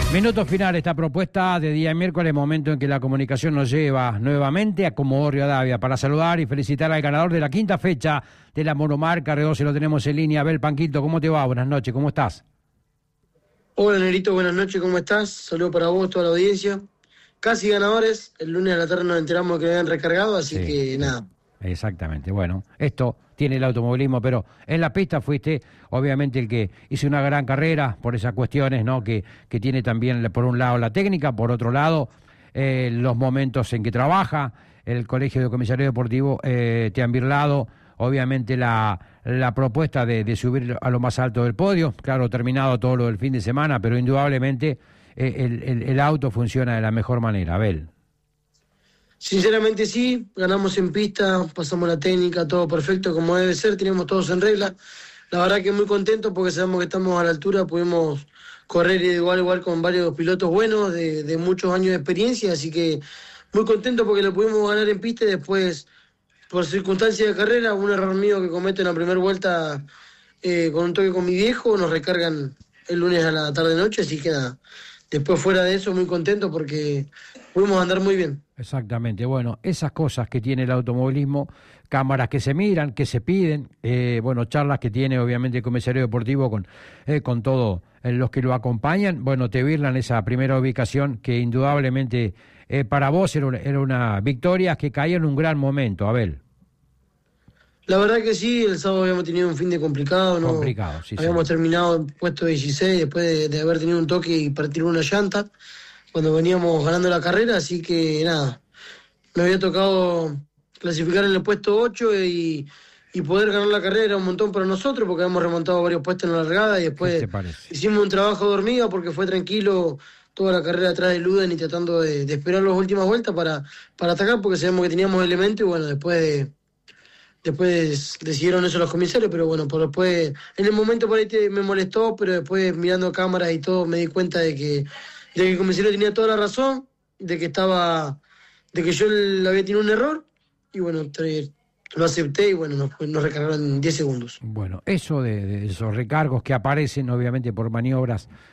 Minuto final esta propuesta de día miércoles, momento en que la comunicación nos lleva nuevamente a Comodoro Rivadavia para saludar y felicitar al ganador de la quinta fecha de la monomarca R12. Lo tenemos en línea. Abel Panquito, ¿cómo te va? Buenas noches, ¿cómo estás? Hola Nerito, buenas noches, ¿cómo estás? Saludos para vos, toda la audiencia. Casi ganadores, el lunes a la tarde nos enteramos que habían recargado, así que nada. Exactamente, bueno, esto tiene el automovilismo, pero en la pista fuiste obviamente el que hizo una gran carrera por esas cuestiones, ¿no? Que tiene también por un lado la técnica, por otro lado los momentos en que trabaja. El Colegio de Comisarios Deportivos te han birlado obviamente la propuesta de subir a lo más alto del podio. Claro, terminado todo lo del fin de semana, pero indudablemente el auto funciona de la mejor manera, Abel. Sinceramente sí, ganamos en pista, pasamos la técnica, todo perfecto como debe ser, tenemos todos en regla. La verdad que muy contento porque sabemos que estamos a la altura, pudimos correr igual con varios pilotos buenos de muchos años de experiencia, así que muy contento porque lo pudimos ganar en pista y después, por circunstancias de carrera, un error mío que cometo en la primera vuelta con un toque con mi viejo, nos recargan el lunes a la tarde-noche, así que nada. Después fuera de eso muy contento porque pudimos andar muy bien. Exactamente, bueno, esas cosas que tiene el automovilismo, cámaras que se miran, que se piden, bueno, charlas que tiene obviamente el comisario deportivo con todos los que lo acompañan, bueno, te birlan esa primera ubicación que indudablemente para vos era una victoria que caía en un gran momento, Abel. La verdad que sí, el sábado habíamos tenido un fin de complicado, ¿no? Complicado, sí. Habíamos terminado en puesto 16 después de haber tenido un toque y partir una llanta cuando veníamos ganando la carrera, así que nada, me había tocado clasificar en el puesto 8 y poder ganar la carrera era un montón para nosotros porque habíamos remontado varios puestos en la largada y después hicimos un trabajo de hormiga porque fue tranquilo toda la carrera atrás de Luden y tratando de esperar las últimas vueltas para atacar porque sabemos que teníamos elementos y bueno, después decidieron eso los comisarios, pero bueno, por después, en el momento por ahí me molestó, pero después mirando cámaras y todo me di cuenta de que el comisario tenía toda la razón, de que yo había tenido un error, y bueno, lo acepté y bueno, nos recargaron en 10 segundos. Bueno, eso de esos recargos que aparecen obviamente por maniobras